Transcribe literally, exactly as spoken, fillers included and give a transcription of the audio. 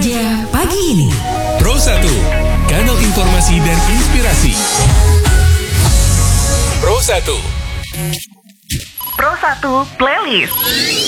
saja pagi ini. Pro satu, kanal informasi dan inspirasi. Pro satu. Pro satu Playlist.